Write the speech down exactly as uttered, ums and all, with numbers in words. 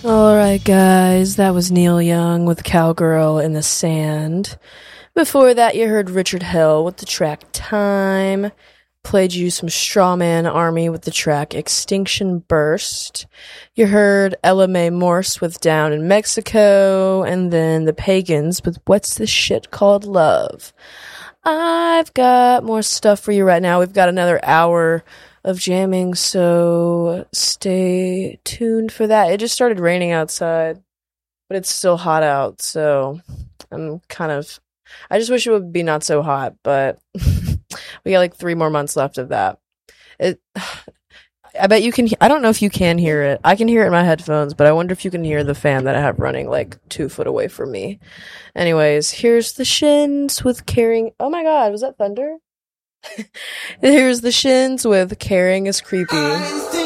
Alright, guys, that was Neil Young with Cowgirl in the Sand. Before that, you heard Richard Hell with the track Time. Played you some Strawman Army with the track Extinction Burst. You heard Ella Mae Morse with Down in Mexico. And then the Pagans with What's This Shit Called Love. I've got more stuff for you right now. We've got another hour of jamming, so stay tuned for that. It just started raining outside, but it's still hot out, so I'm kind of... I just wish it would be not so hot, but we got like three more months left of that. It... I bet you can... I don't know if you can hear it. I can hear it in my headphones, but I wonder if you can hear the fan that I have running like two foot away from me. Anyways, here's the Shins with Caring... Oh my god, was that thunder? Here's the Shins with Caring is Creepy.